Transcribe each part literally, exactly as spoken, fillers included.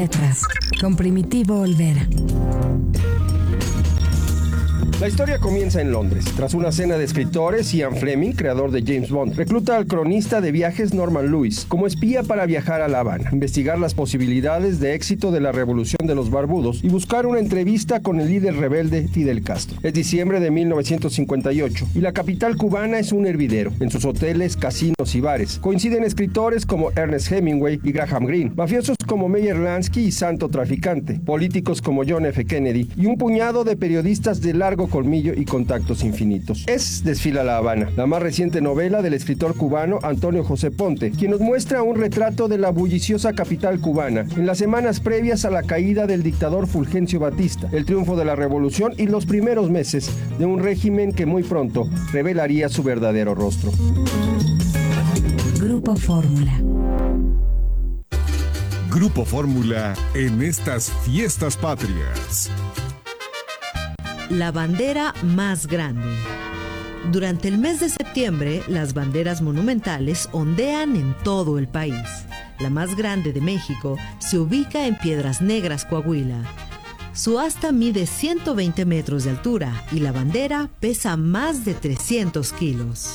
Letras, con Primitivo Olvera. La historia comienza en Londres. Tras una cena de escritores, Ian Fleming, creador de James Bond, recluta al cronista de viajes Norman Lewis como espía para viajar a La Habana, investigar las posibilidades de éxito de la revolución de los barbudos y buscar una entrevista con el líder rebelde Fidel Castro. Es diciembre de mil novecientos cincuenta y ocho y la capital cubana es un hervidero. En sus hoteles, casinos y bares coinciden escritores como Ernest Hemingway y Graham Greene, mafiosos como Meyer Lansky y Santo Traficante, políticos como John F. Kennedy y un puñado de periodistas de largo colmillo y contactos infinitos. Es Desfila La Habana, la más reciente novela del escritor cubano Antonio José Ponte, quien nos muestra un retrato de la bulliciosa capital cubana en las semanas previas a la caída del dictador Fulgencio Batista, el triunfo de la revolución y los primeros meses de un régimen que muy pronto revelaría su verdadero rostro. Grupo Fórmula. Grupo Fórmula en estas fiestas patrias. La bandera más grande. Durante el mes de septiembre, las banderas monumentales ondean en todo el país. La más grande de México se ubica en Piedras Negras, Coahuila. Su asta mide ciento veinte metros de altura y la bandera pesa más de trescientos kilos.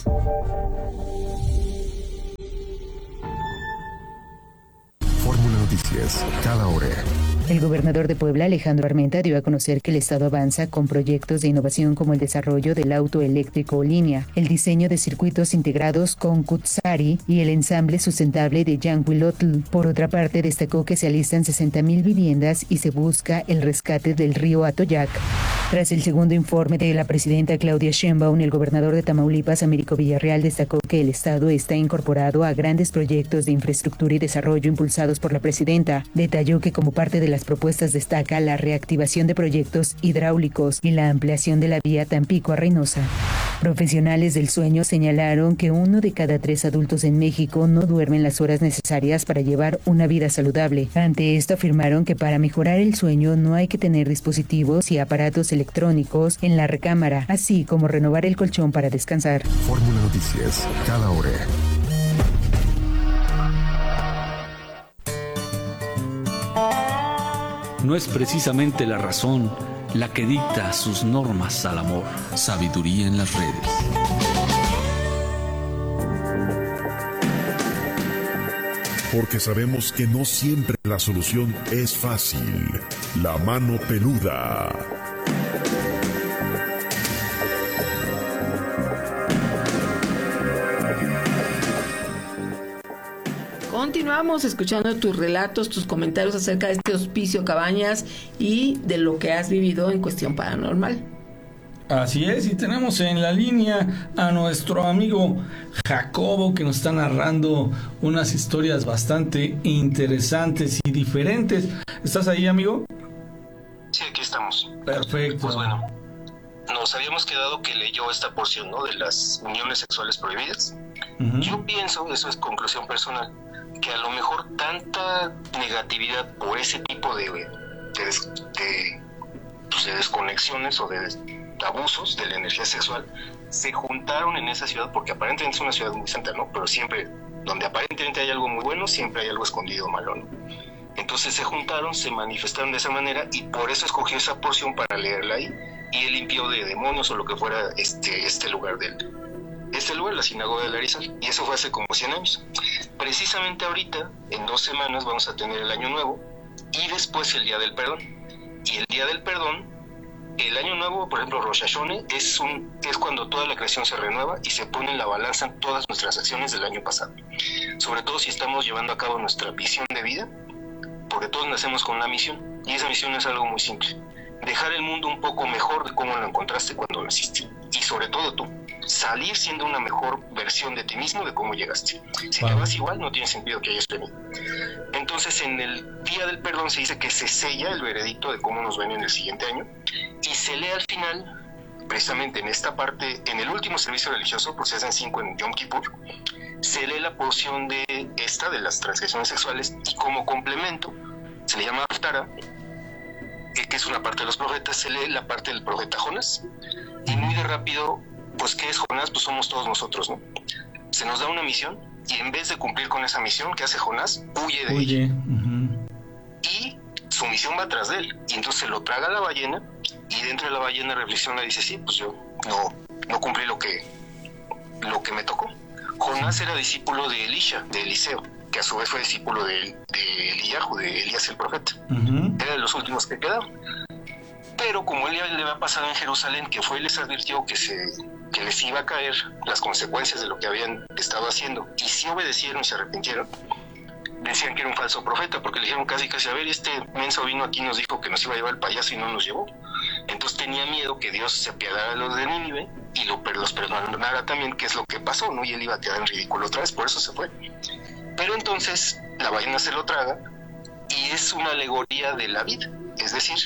Fórmula Noticias, cada hora. El gobernador de Puebla, Alejandro Armenta, dio a conocer que el Estado avanza con proyectos de innovación como el desarrollo del auto eléctrico línea, el diseño de circuitos integrados con Kutsari y el ensamble sustentable de Yanquilotl. Por otra parte, destacó que se alistan sesenta mil viviendas y se busca el rescate del río Atoyac. Tras el segundo informe de la presidenta Claudia Sheinbaum, el gobernador de Tamaulipas, Américo Villarreal, destacó que el Estado está incorporado a grandes proyectos de infraestructura y desarrollo impulsados por la presidenta. Detalló que como parte de las propuestas destaca la reactivación de proyectos hidráulicos y la ampliación de la vía Tampico a Reynosa. Profesionales del sueño señalaron que uno de cada tres adultos en México no duermen las horas necesarias para llevar una vida saludable. Ante esto afirmaron que para mejorar el sueño no hay que tener dispositivos y aparatos electrónicos en la recámara, así como renovar el colchón para descansar. Fórmula Noticias, cada hora. No es precisamente la razón la que dicta sus normas al amor. Sabiduría en las redes. Porque sabemos que no siempre la solución es fácil. La mano peluda. Continuamos escuchando tus relatos, tus comentarios acerca de este Hospicio Cabañas y de lo que has vivido en cuestión paranormal. Así es, y tenemos en la línea a nuestro amigo Jacobo, que nos está narrando unas historias bastante interesantes y diferentes. ¿Estás ahí, amigo? Sí, aquí estamos. Perfecto. Pues bueno, nos habíamos quedado que leyó esta porción, ¿no?, de las uniones sexuales prohibidas. Uh-huh. Yo pienso, eso es conclusión personal, que a lo mejor tanta negatividad por ese tipo de, de, de, pues de desconexiones o de abusos de la energía sexual se juntaron en esa ciudad, porque aparentemente es una ciudad muy santa, ¿no? Pero siempre, donde aparentemente hay algo muy bueno, siempre hay algo escondido malo, ¿no? Entonces se juntaron, se manifestaron de esa manera y por eso escogió esa porción para leerla ahí, y él limpió de demonios o lo que fuera este, este lugar del este lugar, la sinagoga de Larizal, y eso fue hace como cien años. Precisamente ahorita, en dos semanas, vamos a tener el Año Nuevo y después el Día del Perdón. Y el Día del Perdón, el Año Nuevo, por ejemplo, Rosh Hashanah, es, un, es cuando toda la creación se renueva y se pone en la balanza todas nuestras acciones del año pasado. Sobre todo si estamos llevando a cabo nuestra visión de vida, porque todos nacemos con una misión, y esa misión es algo muy simple: dejar el mundo un poco mejor de cómo lo encontraste cuando naciste. Y sobre todo tú, salir siendo una mejor versión de ti mismo de cómo llegaste. Si wow. te vas igual, no tiene sentido que hayas venido. Entonces, en el Día del Perdón se dice que se sella el veredicto de cómo nos ven en el siguiente año, y se lee al final, precisamente en esta parte, en el último servicio religioso, pues se hacen cinco en Yom Kippur, se lee la porción de esta, de las transgresiones sexuales, y como complemento, se le llama Haftara, que es una parte de los profetas, se lee la parte del profeta Jonás, y muy de rápido, pues ¿qué es Jonás? Pues somos todos nosotros, ¿no? Se nos da una misión, y en vez de cumplir con esa misión, ¿qué hace Jonás? Huye de Huye. ella. Uh-huh. Y su misión va tras de él, y entonces se lo traga la ballena, y dentro de la ballena reflexiona y dice, sí, pues yo no, no cumplí lo que, lo que me tocó. Jonás era discípulo de Elisha, de Eliseo, que a su vez fue discípulo de, de Eliyahu, de Elías el profeta. Uh-huh. Era de los últimos que quedaban. Pero como él ya le había pasado en Jerusalén, que fue y les advirtió que, se, que les iba a caer las consecuencias de lo que habían estado haciendo, y si obedecieron y se arrepintieron, decían que era un falso profeta, porque le dijeron casi casi, a ver, este menso vino aquí y nos dijo que nos iba a llevar el payaso y no nos llevó. Entonces tenía miedo que Dios se apiadara de los de Nínive y lo, los perdonara también, que es lo que pasó, ¿no? Y él iba a quedar en ridículo otra vez, por eso se fue. Pero entonces la ballena se lo traga y es una alegoría de la vida, es decir,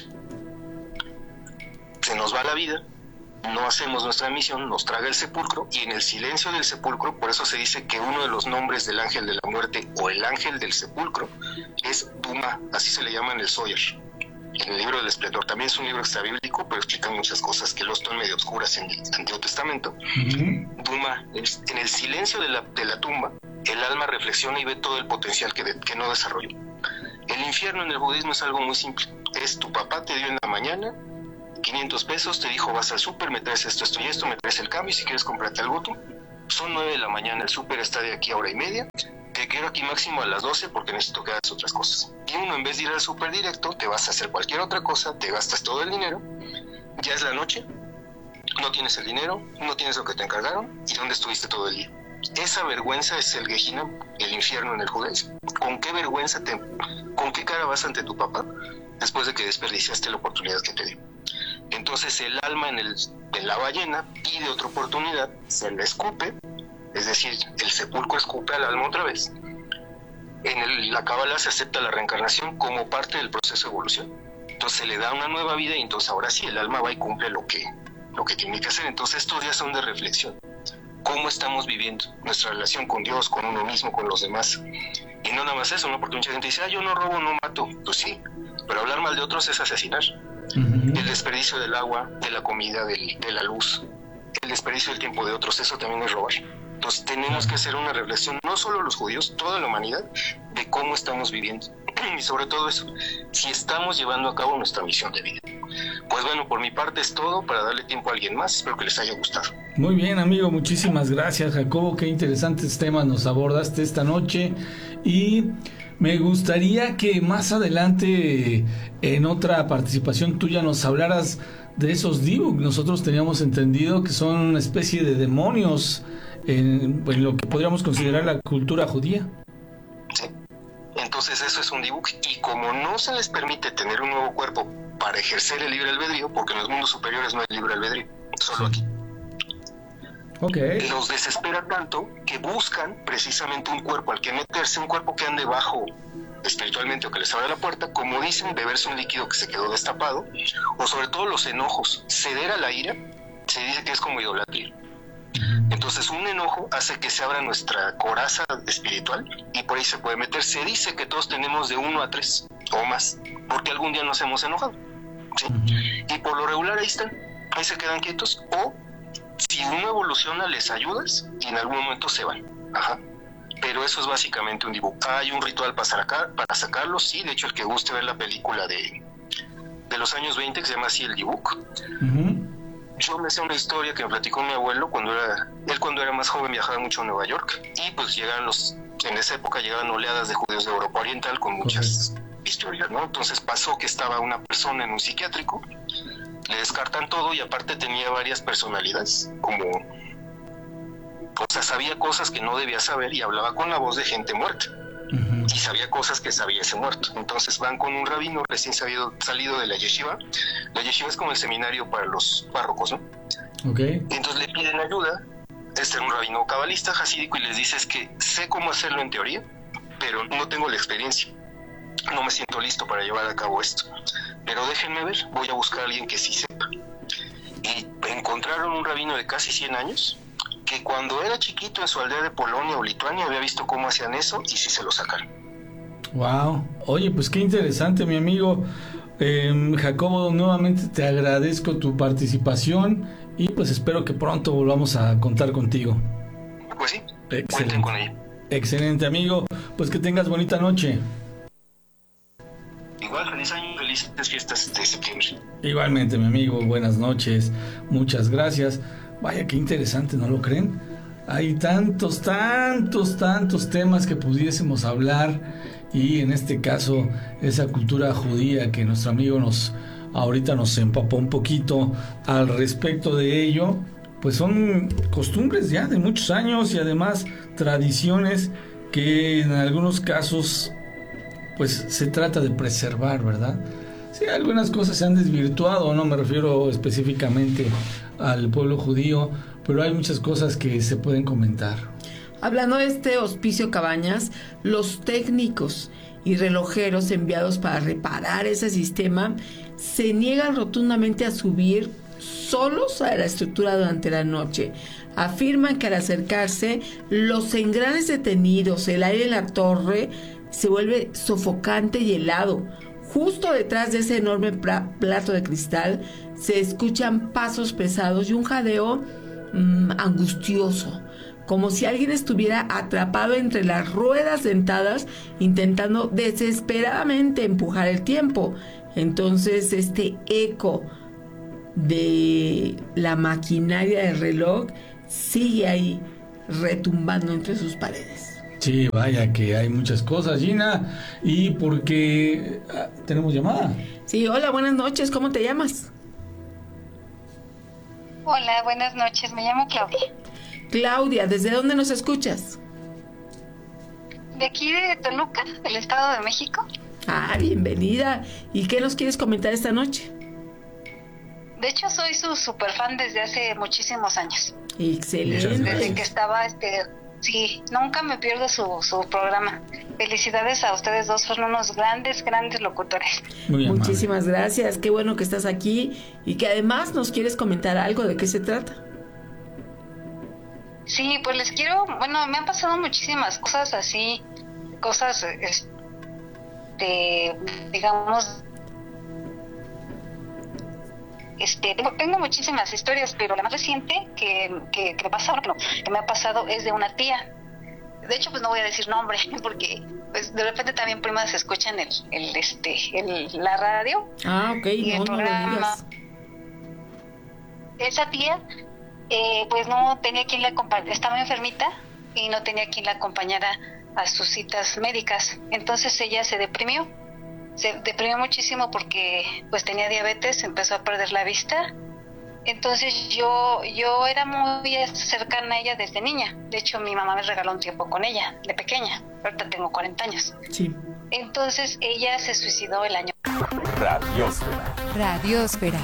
se nos va la vida, no hacemos nuestra misión, nos traga el sepulcro, y en el silencio del sepulcro, por eso se dice que uno de los nombres del ángel de la muerte o el ángel del sepulcro es Duma, así se le llama en el Zohar, en el libro del Esplendor. También es un libro extrabíblico, pero explica muchas cosas que luego están medio oscuras en el Antiguo Testamento. Uh-huh. Duma, en el silencio de la, de la tumba, el alma reflexiona y ve todo el potencial que, de, que no desarrolló. El infierno en el budismo es algo muy simple, es tu papá te dio en la mañana quinientos pesos, te dijo vas al súper, me traes esto, esto y esto, me traes el cambio y si quieres comprarte algo tú. Son nueve de la mañana, el súper está de aquí a hora y media, te quiero aquí máximo a las doce porque necesito que hagas otras cosas. Y uno, en vez de ir al súper directo, te vas a hacer cualquier otra cosa, te gastas todo el dinero, ya es la noche, no tienes el dinero, no tienes lo que te encargaron, ¿y dónde estuviste todo el día? Esa vergüenza es el Gehinnom, el infierno en el judaísmo. ¿Con qué vergüenza, te, con qué cara vas ante tu papá después de que desperdiciaste la oportunidad que te dio? Entonces el alma en, el, en la ballena pide otra oportunidad, se la escupe, es decir, el sepulcro escupe al alma otra vez. En el, la cábala se acepta la reencarnación como parte del proceso de evolución. Entonces se le da una nueva vida y entonces ahora sí el alma va y cumple lo que, lo que tiene que hacer. Entonces estos días son de reflexión. ¿Cómo estamos viviendo nuestra relación con Dios, con uno mismo, con los demás? Y no nada más eso, ¿no? Porque mucha gente dice, ah, yo no robo, no mato. Pues sí, pero hablar mal de otros es asesinar. Uh-huh. El desperdicio del agua, de la comida, del, de la luz, el desperdicio del tiempo de otros, eso también es robar. Entonces tenemos que hacer una reflexión, no solo los judíos, toda la humanidad, de cómo estamos viviendo. Y sobre todo eso, si estamos llevando a cabo nuestra misión de vida. Pues bueno, por mi parte es todo, para darle tiempo a alguien más, espero que les haya gustado. Muy bien, amigo, muchísimas gracias, Jacobo, qué interesantes temas nos abordaste esta noche, y me gustaría que más adelante, en otra participación tuya, nos hablaras de esos Dibuk. Nosotros teníamos entendido que son una especie de demonios en, en lo que podríamos considerar la cultura judía. Sí, entonces eso es un Dibuk, y como no se les permite tener un nuevo cuerpo para ejercer el libre albedrío, porque en los mundos superiores no hay libre albedrío, solo aquí. Okay. Los desespera tanto que buscan precisamente un cuerpo al que meterse, un cuerpo que ande bajo espiritualmente o que les abra la puerta, como dicen, beberse un líquido que se quedó destapado, o sobre todo los enojos, ceder a la ira, se dice que es como idolatría. Entonces un enojo hace que se abra nuestra coraza espiritual y por ahí se puede meter. Se dice que todos tenemos de uno a tres o más, porque algún día nos hemos enojado, ¿sí? Y por lo regular ahí están, ahí se quedan quietos, o si uno evoluciona les ayudas y en algún momento se van. Ajá. Pero eso es básicamente un dibujo. Hay un ritual para, sacar, para sacarlos, sí, de hecho el que guste ver la película de, de los años veinte que se llama así El Dibujo. Uh-huh. Yo me sé una historia que me platicó mi abuelo cuando era, él cuando era más joven viajaba mucho a Nueva York y pues llegaban los, en esa época llegaban oleadas de judíos de Europa Oriental con muchas uh-huh. historias, ¿no? Entonces pasó que estaba una persona en un psiquiátrico, le descartan todo y aparte tenía varias personalidades, como, o sea, sabía cosas que no debía saber y hablaba con la voz de gente muerta. Uh-huh. Y sabía cosas que sabía ese muerto. Entonces van con un rabino recién salido, salido de la yeshiva. La yeshiva es como el seminario para los párrocos, ¿no? Okay. Y entonces le piden ayuda. Este es un rabino cabalista, jasídico, y les dice es que sé cómo hacerlo en teoría, pero no tengo la experiencia. No me siento listo para llevar a cabo esto. Pero déjenme ver, voy a buscar a alguien que sí sepa. Y encontraron un rabino de casi cien años que cuando era chiquito en su aldea de Polonia o Lituania había visto cómo hacían eso y sí se lo sacaron. Wow, oye, pues qué interesante, mi amigo eh, Jacobo, nuevamente te agradezco tu participación y pues espero que pronto volvamos a contar contigo. Pues sí, excelente. Cuenten con ella. Excelente, amigo, pues que tengas bonita noche. igual, feliz año, felices fiestas de septiembre. Igualmente, mi amigo, buenas noches, muchas gracias. Vaya, qué interesante, ¿no lo creen? Hay tantos, tantos, tantos temas que pudiésemos hablar, y en este caso esa cultura judía que nuestro amigo nos ahorita nos empapó un poquito al respecto de ello, pues son costumbres ya de muchos años y además tradiciones que en algunos casos pues se trata de preservar, ¿verdad? Sí, algunas cosas se han desvirtuado, no me refiero específicamente al pueblo judío, pero hay muchas cosas que se pueden comentar. Hablando de este Hospicio Cabañas, los técnicos y relojeros enviados para reparar ese sistema se niegan rotundamente a subir solos a la estructura durante la noche. Afirman que al acercarse, los engranes detenidos, el aire en la torre se vuelve sofocante y helado. Justo detrás de ese enorme pra- plato de cristal se escuchan pasos pesados y un jadeo mmm, angustioso, como si alguien estuviera atrapado entre las ruedas dentadas intentando desesperadamente empujar el tiempo. Entonces este eco de la maquinaria del reloj sigue ahí retumbando entre sus paredes. Sí, vaya que hay muchas cosas, Gina, y porque ah, tenemos llamada. Sí, hola, buenas noches, ¿cómo te llamas? Hola, buenas noches, me llamo Claudia. Claudia, ¿desde dónde nos escuchas? De aquí de Toluca, del Estado de México. Ah, bienvenida. ¿Y qué nos quieres comentar esta noche? De hecho, soy su super fan desde hace muchísimos años. Excelente. Desde que estaba, este, sí, nunca me pierdo su, su programa. Felicidades a ustedes dos, son unos grandes, grandes locutores. Muy Muchísimas amable. Gracias, qué bueno que estás aquí y que además nos quieres comentar algo. ¿De qué se trata? Sí, pues les quiero, bueno, me han pasado muchísimas cosas así, cosas, este, digamos, este, tengo, tengo muchísimas historias, pero la más reciente que, que, que me pasaron, no, que me ha pasado es de una tía. De hecho, pues no voy a decir nombre, porque pues de repente también primas escuchan el, el, este, el, la radio. Ah, ok, y no, el programa. No lo digas. Esa tía, eh, pues no tenía quien la acompañara, estaba enfermita y no tenía quien la acompañara a sus citas médicas. Entonces ella se deprimió, se deprimió muchísimo porque pues tenía diabetes, empezó a perder la vista. Entonces yo yo era muy cercana a ella desde niña. De hecho, mi mamá me regaló un tiempo con ella, de pequeña. Ahorita tengo cuarenta años. Sí. Entonces ella se suicidó el año. Radiósfera. Radiósfera.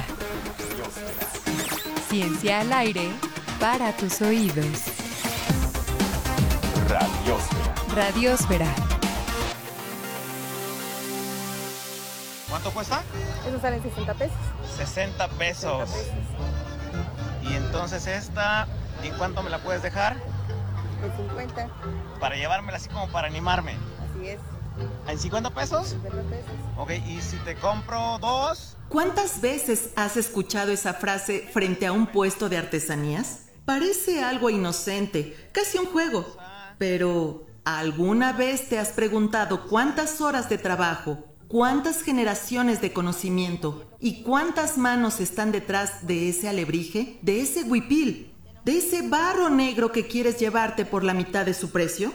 Ciencia al aire para tus oídos. Radiósfera. Radiósfera. ¿Cuánto cuesta? Eso salen sesenta pesos. sesenta pesos. sesenta pesos. Y entonces esta, ¿en cuánto me la puedes dejar? En cincuenta. Para llevármela así como para animarme. Así es. ¿En cincuenta pesos? cincuenta pesos. Ok, y si te compro dos... ¿Cuántas veces has escuchado esa frase frente a un puesto de artesanías? Parece algo inocente, casi un juego. Pero, ¿alguna vez te has preguntado cuántas horas de trabajo, cuántas generaciones de conocimiento y cuántas manos están detrás de ese alebrije, de ese huipil, de ese barro negro que quieres llevarte por la mitad de su precio?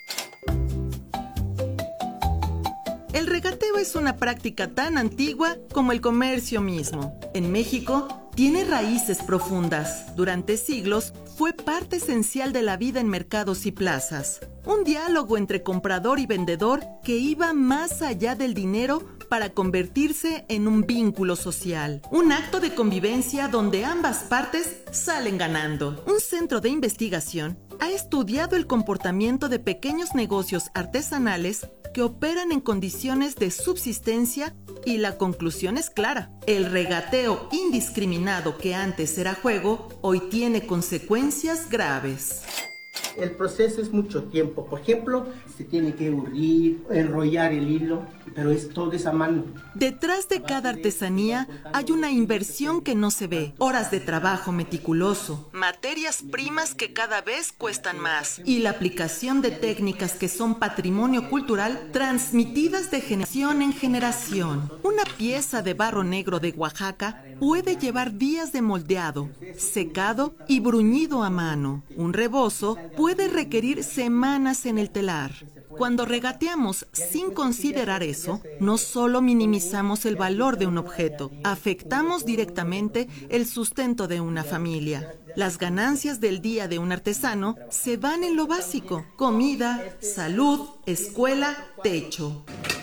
El regateo es una práctica tan antigua como el comercio mismo. En México, tiene raíces profundas. Durante siglos, fue parte esencial de la vida en mercados y plazas. Un diálogo entre comprador y vendedor que iba más allá del dinero para convertirse en un vínculo social. Un acto de convivencia donde ambas partes salen ganando. Un centro de investigación ha estudiado el comportamiento de pequeños negocios artesanales que operan en condiciones de subsistencia y la conclusión es clara. El regateo indiscriminado que antes era juego, hoy tiene consecuencias graves. El proceso es mucho tiempo. Por ejemplo, se tiene que urdir, enrollar el hilo, pero es todo es a mano. Detrás de cada artesanía hay una inversión que no se ve, horas de trabajo meticuloso, materias primas que cada vez cuestan más y la aplicación de técnicas que son patrimonio cultural transmitidas de generación en generación. Una pieza de barro negro de Oaxaca puede llevar días de moldeado, secado y bruñido a mano. Un rebozo puede requerir semanas en el telar. Cuando regateamos sin considerar eso, no solo minimizamos el valor de un objeto, afectamos directamente el sustento de una familia. Las ganancias del día de un artesano se van en lo básico: comida, salud, escuela, techo.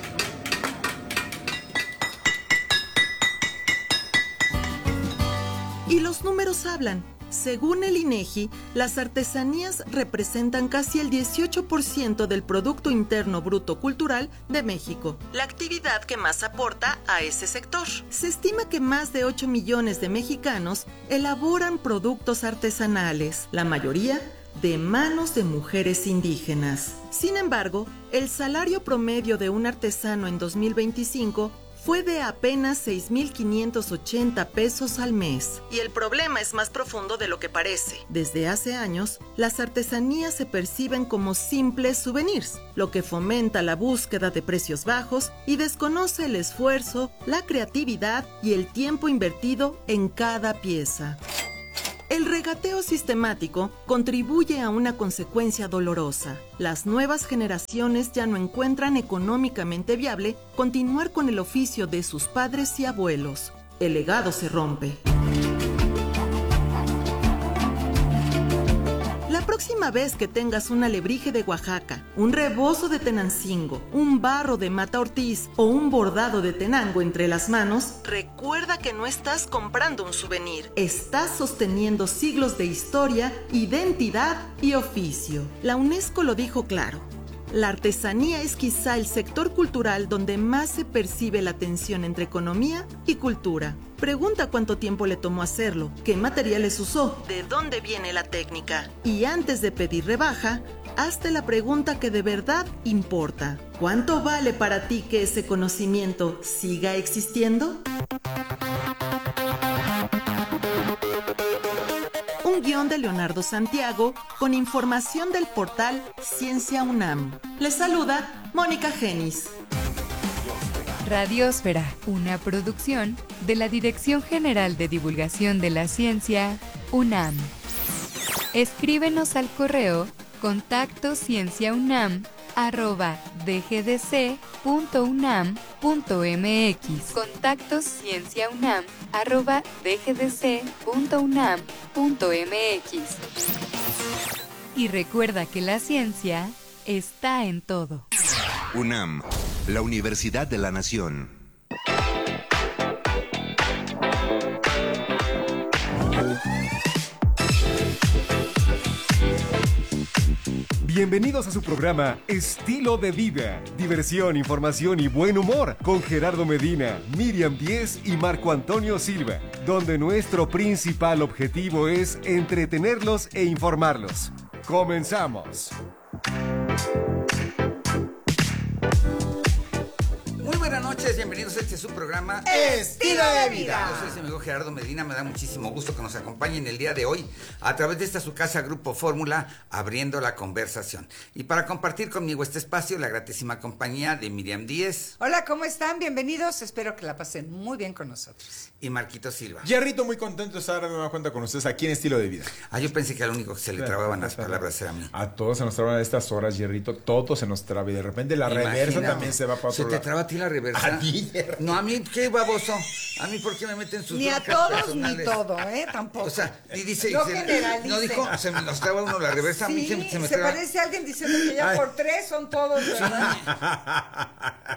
Y los números hablan. Según el INEGI, las artesanías representan casi el dieciocho por ciento del Producto Interno Bruto Cultural de México, la actividad que más aporta a ese sector. Se estima que más de ocho millones de mexicanos elaboran productos artesanales, la mayoría de manos de mujeres indígenas. Sin embargo, el salario promedio de un artesano en dos mil veinticinco fue de apenas seis mil quinientos ochenta pesos al mes. Y el problema es más profundo de lo que parece. Desde hace años, las artesanías se perciben como simples souvenirs, lo que fomenta la búsqueda de precios bajos y desconoce el esfuerzo, la creatividad y el tiempo invertido en cada pieza. El regateo sistemático contribuye a una consecuencia dolorosa. Las nuevas generaciones ya no encuentran económicamente viable continuar con el oficio de sus padres y abuelos. El legado se rompe. La próxima vez que tengas un alebrije de Oaxaca, un rebozo de Tenancingo, un barro de Mata Ortiz o un bordado de Tenango entre las manos, recuerda que no estás comprando un souvenir, estás sosteniendo siglos de historia, identidad y oficio. La UNESCO lo dijo claro. La artesanía es quizá el sector cultural donde más se percibe la tensión entre economía y cultura. Pregunta cuánto tiempo le tomó hacerlo, qué materiales usó, de dónde viene la técnica. Y antes de pedir rebaja, hazte la pregunta que de verdad importa. ¿Cuánto vale para ti que ese conocimiento siga existiendo? Un guión de Leonardo Santiago con información del portal Ciencia UNAM. Les saluda Mónica Genis. Radiosfera, una producción de la Dirección General de Divulgación de la Ciencia, UNAM. Escríbenos al correo contacto cienciaunam arroba dgdc punto unam punto mx. Contacto cienciaunam arroba dgdc punto unam punto mx. Y recuerda que la ciencia está en todo. UNAM, la Universidad de la Nación. Bienvenidos a su programa Estilo de Vida, diversión, información y buen humor con Gerardo Medina, Miriam Díez y Marco Antonio Silva, donde nuestro principal objetivo es entretenerlos e informarlos. ¡Comenzamos! Muy buenas noches, bienvenidos a este su programa Estilo de Vida. Yo soy su amigo Gerardo Medina, me da muchísimo gusto que nos acompañen el día de hoy a través de esta su casa Grupo Fórmula, abriendo la conversación. Y para compartir conmigo este espacio, la gratísima compañía de Miriam Díez. Hola, ¿cómo están? Bienvenidos, espero que la pasen muy bien con nosotros. Y Marquito Silva. Jerrito, muy contento de estar de nueva cuenta con ustedes aquí en Estilo de Vida. Ah, yo pensé que al único que se le trababan las palabras era a mí. A todos se nos traban estas horas, Jerrito, todo se nos traba y de repente la Imagina, reversa también se va para otro lado. ¿Se te traba a ti la reversa? A ti, no, a mí, qué baboso. A mí, ¿por qué me meten sus Ni a todos personales? Ni todo, ¿eh? Tampoco. O sea, y dice... No se, generalice. No dijo, se me nos traba uno la reversa, sí, a mí se, se me se traba... parece a alguien diciendo que ya Ay. por tres son todos, ¿verdad?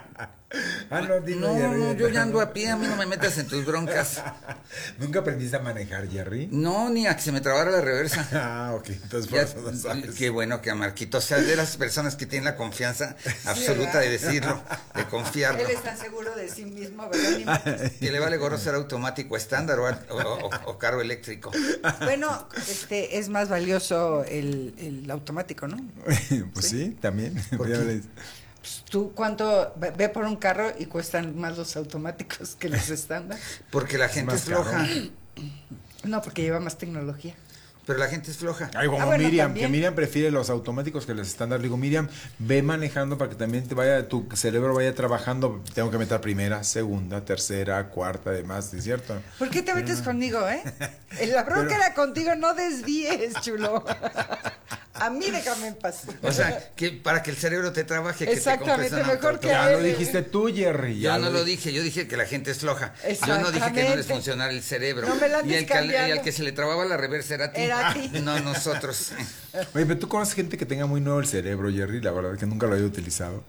Ah, no, dime, no, Jerry. no, yo ya ando a pie, a mí no me metas en tus broncas. ¿Nunca aprendiste a manejar, Jerry? No, ni a que se me trabara la reversa. Ah, ok, entonces por Ya, eso no sabes. qué bueno que a Marquito, o sea, de las personas que tienen la confianza absoluta de decirlo, de confiarlo. Él es tan seguro de sí mismo, ¿verdad? Que le vale gorro ser automático estándar o, o, o, o carro eléctrico. Bueno, este es más valioso el, el automático, ¿no? Pues sí, sí también. Pues tú, ¿cuánto? Ve, ve por un carro y cuestan más los automáticos que los estándar. Porque la gente es, es floja. No, porque lleva más tecnología. Pero la gente es floja. Ay, como ah, bueno, Miriam, ¿también? que Miriam prefiere los automáticos que los estándar. Digo, Miriam, ve manejando para que también te vaya, tu cerebro vaya trabajando. Tengo que meter primera, segunda, tercera, cuarta, además, ¿es cierto? ¿Por qué te metes conmigo, eh? La bronca Pero... era contigo, no desvíes, chulo. A mí déjame en paz. O sea, que para que el cerebro te trabaje, que exactamente, te mejor que ya lo dijiste tú, Jerry. Ya Ya no lo lo dije, yo dije que la gente es floja. Yo no dije que no les funcionara el cerebro. No me la y el que, cambiando. y al que se le trababa la reversa era a ti. Era a ti. No nosotros. Oye, pero tú conoces gente que tenga muy nuevo el cerebro, Jerry, la verdad que nunca lo había utilizado.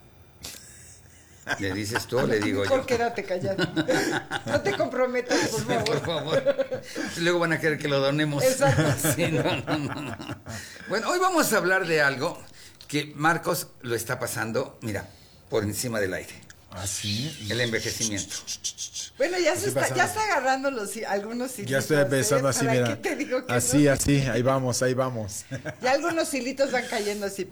¿Le dices tú o le digo Mejor yo? quédate callado. No te comprometas, por favor. Por favor. Luego van a querer que lo donemos. Exacto. Sí, no, no, no. Bueno, hoy vamos a hablar de algo que Marcos lo está pasando, mira, por encima del aire. ¿Ah, sí? El envejecimiento. Bueno, ya se está, ya está agarrando los, algunos hilitos. Ya estoy empezando ¿eh? así, ¿Para mira. qué te digo que así, no? así, ahí vamos, ahí vamos. Ya algunos hilitos van cayendo así.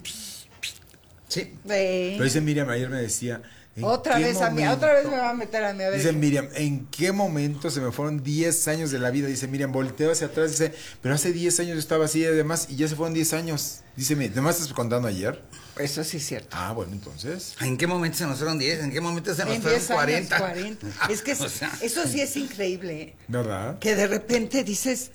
Sí. Pero dice Miriam, ayer me decía... Otra vez momento? a mí, otra vez me va a meter a mí. A ver. Dice Miriam, ¿en qué momento se me fueron diez años de la vida? Dice Miriam, volteo hacia atrás, dice, pero hace diez años yo estaba así y además, y ya se fueron diez años. Dice, ¿además estás contando ayer? Eso sí es cierto. Ah, bueno, entonces. ¿En qué momento se nos fueron diez? ¿En qué momento se nos En fueron diez años, cuarenta? cuarenta. Es que es, O sea. eso sí es increíble. ¿Verdad? Que de repente dices,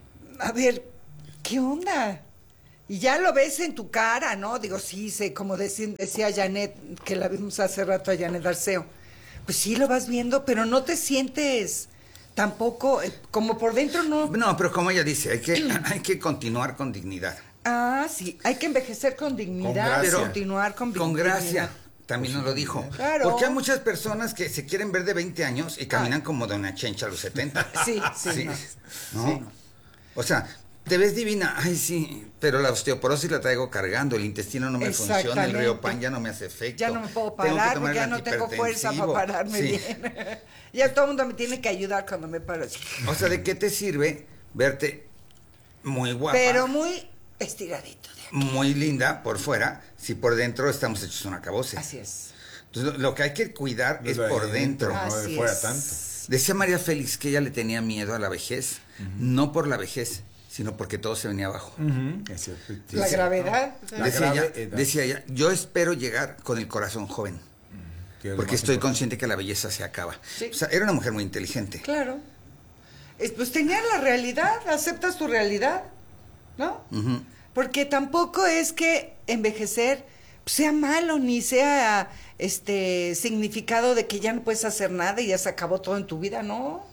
a ver, ¿qué onda? Y ya lo ves en tu cara, ¿no? Digo, sí, sé, como decía, decía Janet, que la vimos hace rato a Janet Arceo. Pues sí, lo vas viendo, pero no te sientes tampoco, eh, como por dentro no. No, pero como ella dice, hay que, hay que continuar con dignidad. Ah, sí, hay que envejecer con dignidad, Con continuar con Con dignidad. gracia. También nos lo dijo. Claro. Porque hay muchas personas que se quieren ver de veinte años y caminan como de una chencha a los setenta. Sí, sí, no. ¿No? Sí. O sea, te ves divina, ay sí, pero la osteoporosis la traigo cargando, el intestino no me funciona, el riopan ya no me hace efecto. Ya no me puedo Tengo que parar tomar porque ya el no tengo fuerza para antihipertensivo. pararme Sí. bien. Ya todo el mundo me tiene que ayudar cuando me paro así. O sea, ¿de qué te sirve verte muy guapa, Pero muy estiradito. muy linda por fuera, si por dentro estamos hechos un acabose? Así es. Entonces, lo, lo que hay que cuidar Lo es de por dentro. adentro, no de Así fuera es. tanto. Decía María Félix que ella le tenía miedo a la vejez, no por la vejez, sino porque todo se venía abajo. Uh-huh. Es cierto. La Dice- gravedad. La Decía ella, grave edad. decía ella, yo espero llegar con el corazón joven, Que es lo porque más estoy importante. consciente que la belleza se acaba. Sí. O sea, era una mujer muy inteligente. Claro. Es, pues tener la realidad, aceptas tu realidad, ¿no? Ujú. Porque tampoco es que envejecer sea malo ni sea este significado de que ya no puedes hacer nada y ya se acabó todo en tu vida, no.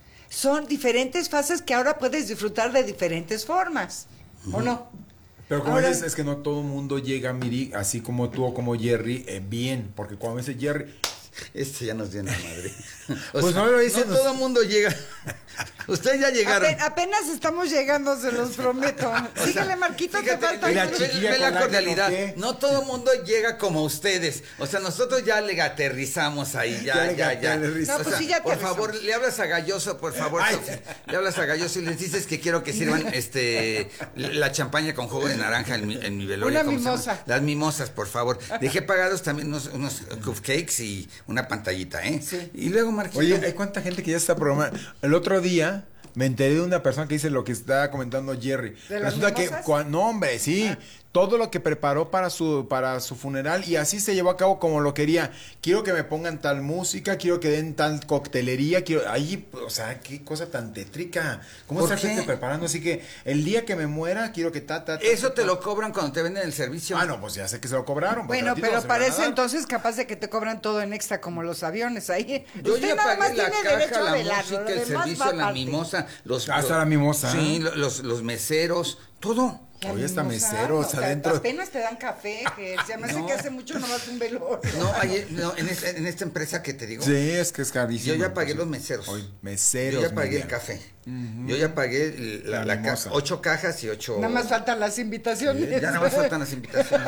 Son diferentes fases que ahora puedes disfrutar de diferentes formas, ¿o no? Pero como Ahora- dices, es que no todo el mundo llega, Miri, así como tú o como Jerry, eh, bien. Porque cuando dice Jerry... Este ya nos dio la madre. O Pues sea, no lo dicen, no nos- todo el mundo llega. Ustedes ya llegaron. Ape- apenas estamos llegando, se los prometo. Síguele, Marquito, te falta. Ve, la ve- chiquilla ve la con la cordialidad. que no, ¿qué? No todo el mundo llega como ustedes. O sea, nosotros ya le aterrizamos ahí, ya, Ya le ya, ya. aterrizamos. No, pues O sea, sí, ya por aterrizamos. favor, le hablas a Galloso, por favor. Ay. Sofía. Le hablas a Galloso y les dices que quiero que sirvan este la champaña con jugo de naranja en mi, en mi velorio. Una ¿cómo se llama? mimosa. Las mimosas, por favor. Dejé pagados también unos, unos cupcakes y una pantallita, ¿eh? Sí. Y luego, Marquito. Oye, hay cuánta gente que ya está programando. El otro día me enteré de una persona que dice lo que está comentando Jerry. ¿De las Resulta que, mimosas? cua- no hombre, sí, Ah. todo lo que preparó para su para su funeral y así se llevó a cabo como lo quería. Quiero que me pongan tal música, quiero que den tal coctelería, quiero ahí, o sea, qué cosa tan tétrica. ¿Cómo ¿Por está qué? gente preparando? Así que el día que me muera quiero que ta ta, ta Eso ta, te ta. lo cobran cuando te venden el servicio. Ah, no, pues ya sé que se lo cobraron. porque Bueno, a ti no pero se me van a parece dar. entonces capaz de que te cobran todo en extra como los aviones ahí. Yo Usted ya nada más pagué la tiene derecho caja, a la velarlo, música, lo el demás servicio, va la aparte. mimosa. los... Hasta los- la mimosa. Sí, lo- los, los meseros, todo. Oye, hasta meseros No, adentro. apenas te dan café, que se me hace No. que hace mucho nomás un velorio. No, hay- no, en, esta, en esta empresa que te digo, Sí, es que es carísimo. yo ya pagué los meseros. Oye, meseros. Yo ya pagué Miriam. el café. Ujú. Yo ya pagué el- la, La la ca- mimosa. ocho cajas y ocho... Nada más faltan las invitaciones. Ya nada más faltan las invitaciones.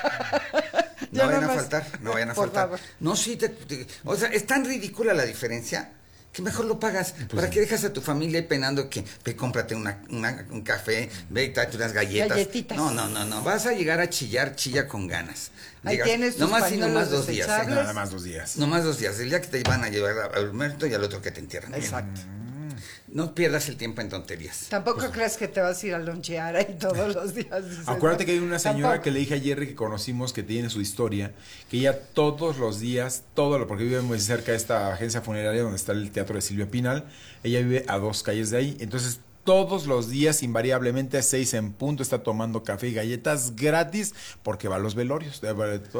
Ya No vayan nada a más. faltar, no vayan a Por faltar. favor. No, sí, te- te- o sea, es tan ridícula la diferencia que mejor lo pagas. ¿Para qué dejas a tu familia ahí penando que ve, cómprate una, una- un café, ve y tráete unas galletas? Galletitas. No, no, no, no. Vas a llegar a chillar, chilla con ganas. Ahí Llegas- tienes tus nomás y nomás pañuelos dos días. ¿eh? desechables. Nada más dos días. Nomás dos días. El día que te van a llevar al muerto y al otro que te entierran. Exacto. No pierdas el tiempo en tonterías. Tampoco creas que te vas a ir a lonchear ahí todos los días. dices, Acuérdate no. que hay una señora Tampoco. que le dije a Jerry que conocimos que tiene su historia, que ella todos los días, todo lo, porque vive muy cerca de esta agencia funeraria donde está el teatro de Silvia Pinal, ella vive a dos calles de ahí, entonces todos los días, invariablemente a seis en punto, está tomando café y galletas gratis porque va a los velorios. A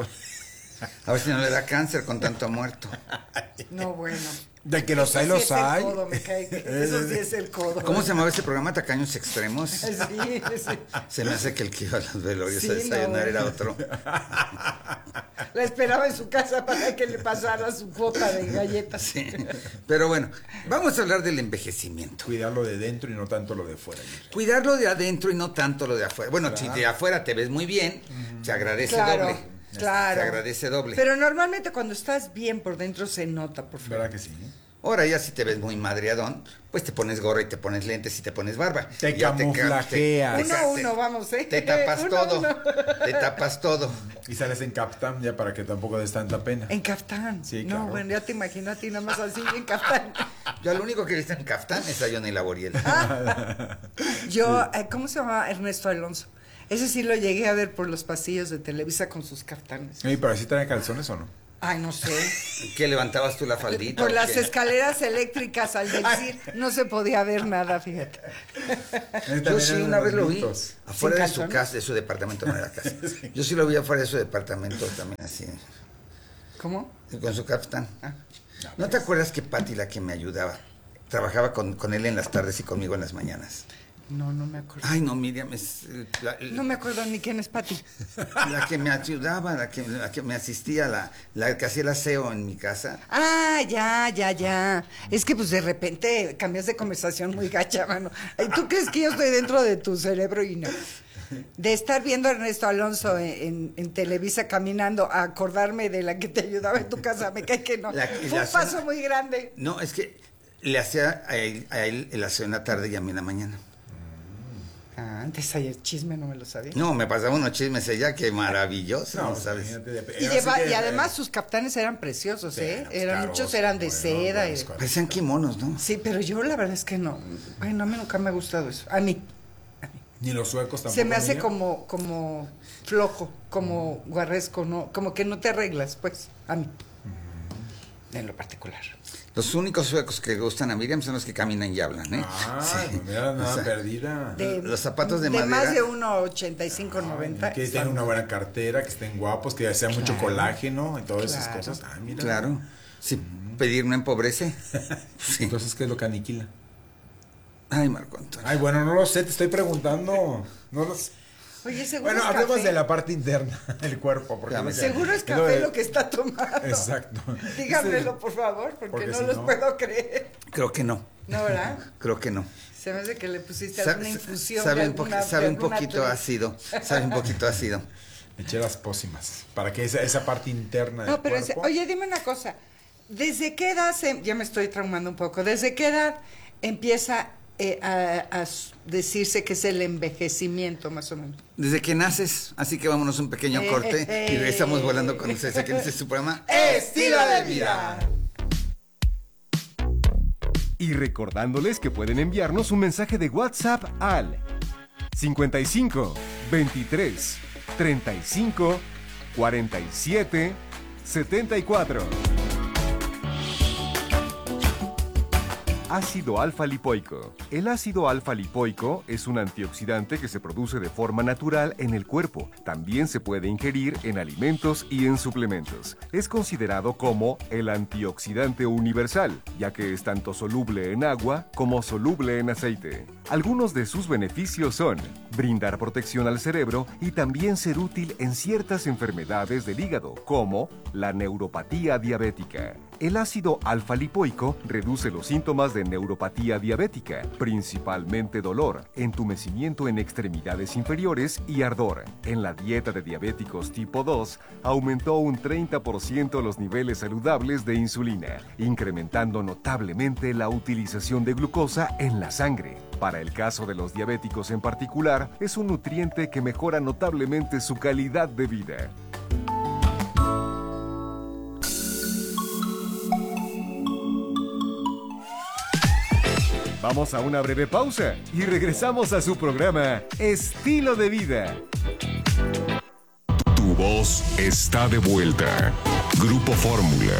ver si no le da cáncer con tanto muerto. No, bueno. De que los Eso hay, sí los es el hay. codo, me cae que- Eso sí es el codo. ¿Cómo se llamaba ese programa? Tacaños Extremos. Sí, sí. Se me hace que el que iba a los velorios Sí, a desayunar no. era otro. La esperaba en su casa para que le pasara su cuota de galletas. Sí. Pero bueno, vamos a hablar del envejecimiento. Cuidarlo de dentro y no tanto lo de fuera. Cuidarlo de adentro y no tanto lo de afuera. Bueno, Claro. si de afuera te ves muy bien, se agradece Claro, doble. claro. Se agradece doble. Pero normalmente cuando estás bien por dentro se nota, por favor. ¿Verdad que sí? Ahora ya si te ves muy madreadón, pues te pones gorra y te pones lentes y te pones barba. Te Ya ca- camuflajeas. te- Uno a te- uno, vamos, ¿eh? Te tapas Uno, todo. uno. Te tapas todo. Y sales en caftán ya para que tampoco des tanta pena. En caftán. Sí, No, claro. bueno, ya te imagino a ti nada más así en caftán. Yo lo único que he visto en caftán es a Johnny Laboriel. Yo, eh, ¿cómo se llama Ernesto Alonso? Ese sí lo llegué a ver por los pasillos de Televisa con sus caftanes. Oye, pero ¿sí trae calzones o no? Ay, no sé. ¿Qué levantabas tú la faldita? Por o las qué? escaleras eléctricas al decir no se podía ver nada, fíjate. Yo sí una vez lo vi afuera ¿Sin de su calzones? casa, de su departamento, no era casa. Yo sí lo vi afuera de su departamento también así, ¿Cómo? con su caftán. ¿No te acuerdas que Patti, la que me ayudaba, trabajaba con, con él en las tardes y conmigo en las mañanas? No, no me acuerdo. Ay, no, Miriam, es eh, la, No me acuerdo ni quién es Pati. la que me ayudaba, la que, la que me asistía, la, la que hacía el aseo en mi casa. Ah, ya, ya, ya. Es que pues de repente cambias de conversación muy gacha, mano. Ay, ¿tú crees que yo estoy dentro de tu cerebro y no? De estar viendo a Ernesto Alonso en, en- en Televisa caminando a acordarme de la que te ayudaba en tu casa, me cae que no. La- Fue la un paso zona- muy grande. No, es que le hacía a él, a él el aseo en la tarde y a mí en la mañana. Ah, antes el chisme no me lo sabía. No, me pasaba unos chismes ella, que maravilloso, No, ¿no sabes? imagínate, de- Y, ahora sí lleva- que- y además sus captanes eran preciosos, Sí, ¿eh? pues, Eran, claro, muchos eran de bueno, seda. bueno, y- Parecían kimonos, ¿no? Sí, pero yo la verdad es que no. Bueno, a mí nunca me ha gustado eso. A mí. Ni los suecos tampoco. Se me hace Miriam. como, como flojo, como guarresco, ¿no? Como que no te arreglas, pues, a mí. En lo particular. Los únicos suecos que gustan a Miriam son los que caminan y hablan, ¿eh? Ah, Sí. mira, nada O sea, perdida. De- los zapatos de, De madera. más de uno ochenta y cinco, noventa. Que tengan una buena cartera, que estén guapos, que sea mucho Claro. colágeno y todas esas Claro. cosas. Ah, mira. Claro. Si pedir no empobrece. Sí. Entonces, ¿qué es lo que aniquila? Ay, Marco Antonio. Ay, bueno, no lo sé, te estoy preguntando. No lo sé. Oye, seguro Bueno, es hablemos café. de la parte interna del cuerpo. Porque Dame. lo que- Seguro es lo café de- lo que está tomando. Exacto. Díganmelo, por favor, porque, Porque no si los no- puedo creer. Creo que no. ¿No, verdad? Creo que no. Se me hace que le pusiste Sa- alguna infusión. sabe de un, poqui- alguna- sabe de un alguna poquito tri- ácido. Sabe un poquito ácido. Eché las pócimas. Para que esa, esa parte interna del No, pero ese- cuerpo. oye, dime una cosa. ¿Desde qué edad, se- ya me estoy traumando un poco, ¿desde qué edad empieza eh, a, a s- decirse que es el envejecimiento, más o menos? Desde que naces, así que vámonos un pequeño Eh, corte eh, y regresamos volando con ustedes. ¿Qué dice su programa? ¡Estilo de vida! Y recordándoles que pueden enviarnos un mensaje de WhatsApp al cincuenta y cinco, veintitrés, treinta y cinco, cuarenta y siete, setenta y cuatro. Ácido alfa-lipoico. El ácido alfa-lipoico es un antioxidante que se produce de forma natural en el cuerpo. También se puede ingerir en alimentos y en suplementos. Es considerado como el antioxidante universal, ya que es tanto soluble en agua como soluble en aceite. Algunos de sus beneficios son brindar protección al cerebro y también ser útil en ciertas enfermedades del hígado, como la neuropatía diabética. El ácido alfa-lipoico reduce los síntomas de neuropatía diabética, principalmente dolor, entumecimiento en extremidades inferiores y ardor. En la dieta de diabéticos tipo dos, aumentó un treinta por ciento los niveles saludables de insulina, incrementando notablemente la utilización de glucosa en la sangre. Para el caso de los diabéticos en particular, es un nutriente que mejora notablemente su calidad de vida. Vamos a una breve pausa y regresamos a su programa Estilo de Vida. Tu voz está de vuelta. Grupo Fórmula.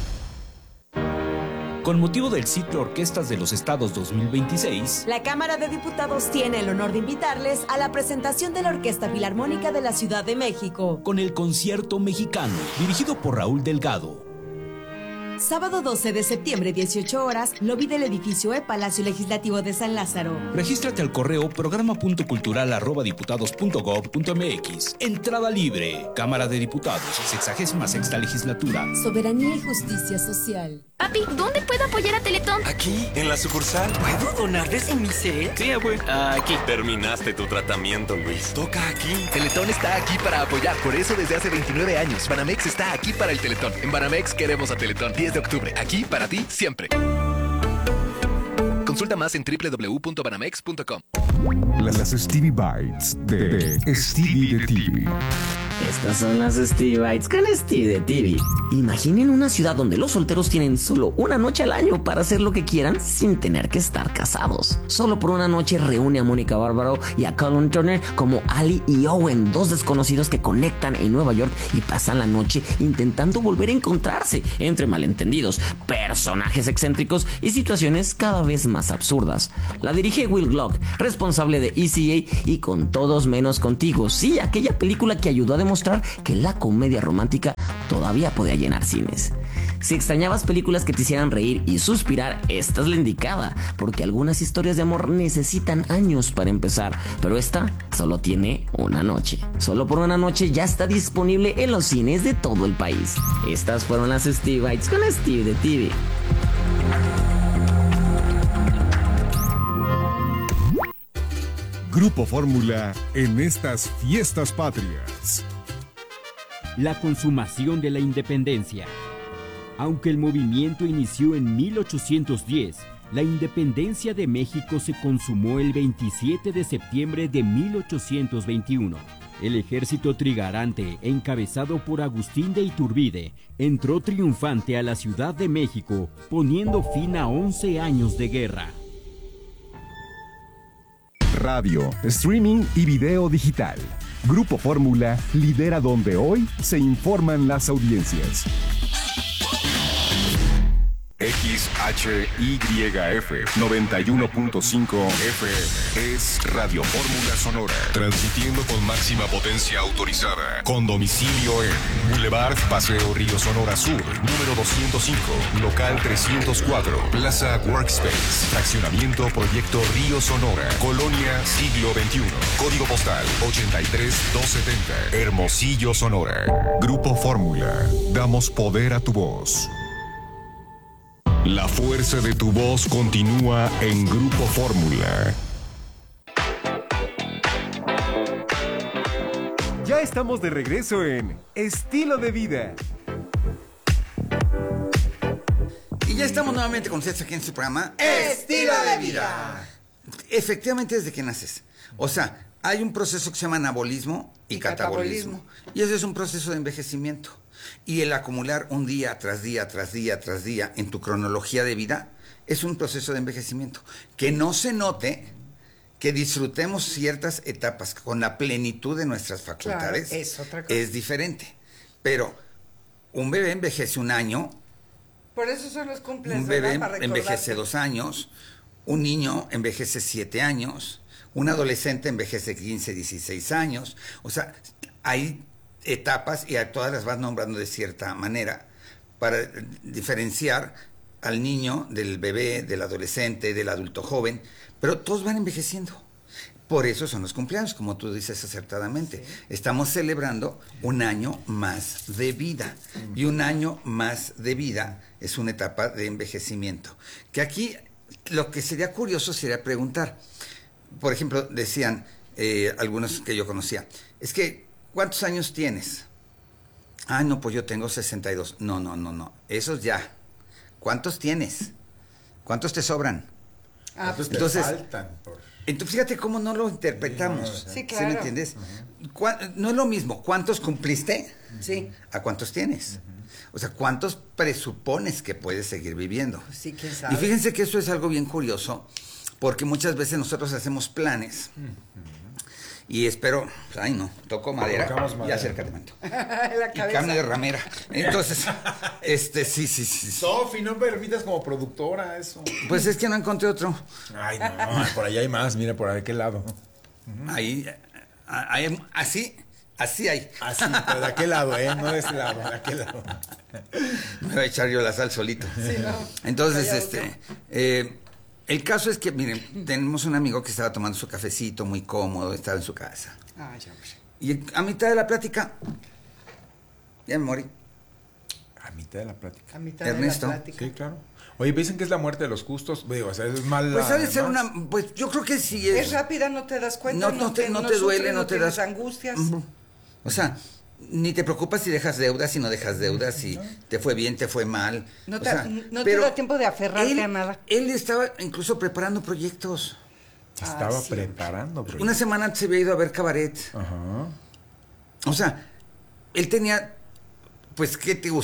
Con motivo del ciclo Orquestas de los Estados dos mil veintiséis, la Cámara de Diputados tiene el honor de invitarles a la presentación de la Orquesta Filarmónica de la Ciudad de México, con el Concierto Mexicano, dirigido por Raúl Delgado. Sábado doce de septiembre, dieciocho horas, lobby del edificio E Palacio Legislativo de San Lázaro. Regístrate al correo programa punto cultural arroba diputados punto gob punto mx. Entrada libre. Cámara de Diputados, sexagésima sexta legislatura. Soberanía y justicia social. Papi, ¿dónde puedo apoyar a Teletón? Aquí, en la sucursal. ¿Puedo donarles en mi set? Sí, abue. Aquí. Terminaste tu tratamiento, Luis. Toca aquí. Teletón está aquí para apoyar. Por eso desde hace veintinueve años, Banamex está aquí para el Teletón. En Banamex queremos a Teletón. diez de octubre. Aquí para ti, siempre. Consulta más en doble u doble u doble u punto banamex punto com. Las Stevie Bites de, de Stevie de T V. Estas son las Stevie Bites con Stevie de T V. Imaginen una ciudad donde los solteros tienen solo una noche al año para hacer lo que quieran sin tener que estar casados. Solo por una noche reúne a Mónica Bárbaro y a Colin Turner como Ali y Owen, dos desconocidos que conectan en Nueva York y pasan la noche intentando volver a encontrarse entre malentendidos, personajes excéntricos y situaciones cada vez más absurdas. La dirige Will Glock, responsable de E C A y Con Todos Menos Contigo. Sí, aquella película que ayudó a demostrar que la comedia romántica todavía podía llenar cines. Si extrañabas películas que te hicieran reír y suspirar, esta es la indicada, porque algunas historias de amor necesitan años para empezar, pero esta solo tiene una noche. Solo por una noche ya está disponible en los cines de todo el país. Estas fueron las Stevie Bites con Stevie de T V. Grupo Fórmula en estas fiestas patrias. La consumación de la independencia. Aunque el movimiento inició en mil ochocientos diez, la independencia de México se consumó el veintisiete de septiembre de mil ochocientos veintiuno. El ejército trigarante, encabezado por Agustín de Iturbide, entró triunfante a la Ciudad de México, poniendo fin a once años de guerra. Radio, streaming y video digital. Grupo Fórmula lidera donde hoy se informan las audiencias. X H Y F noventa y uno punto cinco F M es Radio Fórmula Sonora, transmitiendo con máxima potencia autorizada, con domicilio en Boulevard Paseo Río Sonora Sur, número doscientos cinco, local trescientos cuatro, Plaza Workspace, fraccionamiento Proyecto Río Sonora, Colonia Siglo veintiuno, código postal ochenta y tres doscientos setenta, Hermosillo, Sonora. Grupo Fórmula, damos poder a tu voz. La fuerza de tu voz continúa en Grupo Fórmula. Ya estamos de regreso en Estilo de Vida. Y ya estamos nuevamente con ustedes aquí en su programa Estilo de Vida. Efectivamente, desde que naces. O sea, hay un proceso que se llama anabolismo y, y catabolismo. catabolismo. Y eso es un proceso de envejecimiento. Y el acumular un día tras día, tras día, tras día en tu cronología de vida es un proceso de envejecimiento. Que no se note, que disfrutemos ciertas etapas con la plenitud de nuestras facultades, claro, es otra cosa. Es diferente. Pero un bebé envejece un año Por eso son los cumples, Un bebé ¿verdad? Para envejece recordarte. dos años, un niño envejece siete años, un adolescente envejece quince, dieciséis años. O sea, hay etapas y a todas las vas nombrando de cierta manera para diferenciar al niño del bebé, del adolescente, del adulto joven, pero todos van envejeciendo. Por eso son los cumpleaños, como tú dices acertadamente. Sí. Estamos celebrando un año más de vida. Mm. Y un año más de vida es una etapa de envejecimiento. Que aquí lo que sería curioso sería preguntar. Por ejemplo, decían eh, algunos que yo conocía, es que, ¿cuántos años tienes? Ah, no, pues yo tengo sesenta y dos. No, no, no, no. Esos ya. ¿Cuántos tienes? ¿Cuántos te sobran? Ah, pues entonces, te faltan. Por... Entonces, fíjate cómo no lo interpretamos. Sí, claro. ¿Sí me entiendes? Uh-huh. No es lo mismo cuántos cumpliste sí. a cuántos tienes. Uh-huh. O sea, cuántos presupones que puedes seguir viviendo. Sí, quién sabe. Y fíjense que eso es algo bien curioso, porque muchas veces nosotros hacemos planes. Uh-huh. Y espero, ay no, toco madera, madera. Y acercamiento. La y carne de ramera. Entonces, este, sí, sí, sí. Sofi, no me permitas como productora eso. Pues es que no encontré otro. Ay, no, por allá hay más, mira, por aquel lado. Ahí, ahí, así, así hay. Así, pero de aquel lado, ¿eh? No de ese lado, de aquel lado. Me voy a echar yo la sal solito. Sí, no. Entonces, este, eh, el caso es que, miren, tenemos un amigo que estaba tomando su cafecito muy cómodo, estaba en su casa. Ah, ya, pues. Y a mitad de la plática, ya me morí. A mitad de la plática. A mitad Ernesto. de la plática. Sí, claro. Oye, dicen que es la muerte de los justos. Digo, o sea, es mala. Pues ha de ser una, pues yo creo que sí es. Es rápida, no te das cuenta. No, no te, no te duele, sufres, no te das angustias. Uh-huh. O sea, ni te preocupas si dejas deudas, si no dejas deudas, si no. te fue bien, te fue mal. No, o te, sea, no te da tiempo de aferrarte él, a nada. Él estaba incluso preparando proyectos. Estaba ah, sí. preparando proyectos. Una semana antes se había ido a ver cabaret. Ajá. O sea, él tenía, pues, ¿qué te gusta?